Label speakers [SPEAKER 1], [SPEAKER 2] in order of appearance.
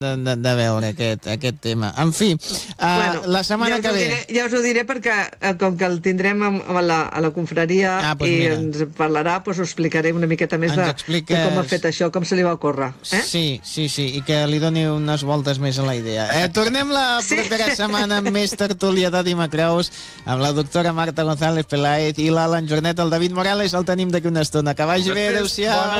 [SPEAKER 1] de veure aquest tema. En fi, la setmana que ve...
[SPEAKER 2] Ja us ho diré perquè com que el tindrem a la confraria i ens parlarà, us ho explicaré una miqueta més de com ha fet això, com se li va ocórrer.
[SPEAKER 1] Sí, i que li doni unes voltes més a la idea. Tornem la propera setmana amb més tertúlia de Dimacreus, amb la doctora Marta González Peláez i l'Alan Jornet. El David Morales el tenim d'aquí una estona. Que vagi bé, adeu-siau.